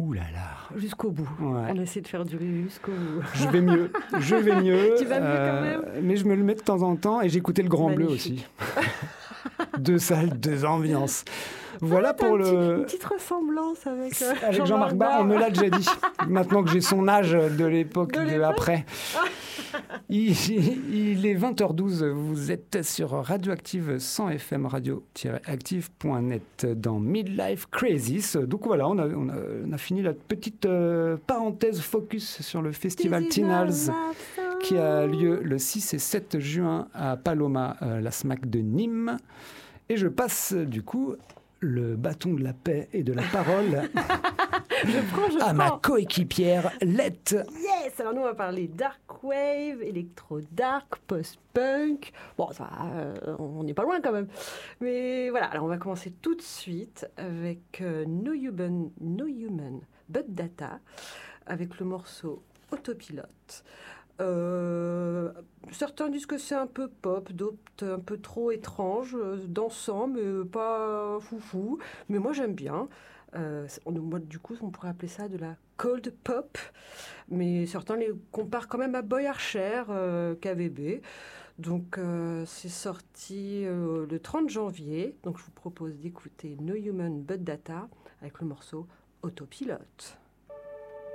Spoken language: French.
Ouh là là. Jusqu'au bout. Ouais. On essaie de faire durer jusqu'au bout. Je vais mieux. Tu vas mieux quand même. Mais je me le mets de temps en temps et j'écoutais le Grand Bleu Magnifique. aussi. Deux salles, deux ambiances. Voilà pour Une petite ressemblance avec Jean-Marc Barr. On me l'a déjà dit. Maintenant que j'ai son âge de l'époque de après. Il est 20h12. Vous êtes sur Radioactive 100 FM, radio-active.net dans Midlife Crisis. Donc voilà, on a fini la petite parenthèse focus sur le festival Tinals qui a lieu le 6 et 7 juin à Paloma, la SMAC de Nîmes. Et je passe du coup le bâton de la paix et de la parole à ma coéquipière Lette. Yes. Alors nous on va parler dark wave, électro dark, post-punk. Bon, ça, on n'est pas loin quand même. Mais voilà, alors on va commencer tout de suite avec No Human But Data, avec le morceau Autopilote. Certains disent que c'est un peu pop, d'autres un peu trop étrange, dansant, mais pas foufou. Mais moi j'aime bien. Moi, du coup, on pourrait appeler ça de la cold pop. Mais certains les comparent quand même à Boy Archer, KVB. Donc c'est sorti le 30 janvier. Donc je vous propose d'écouter No Human But Data avec le morceau Autopilote.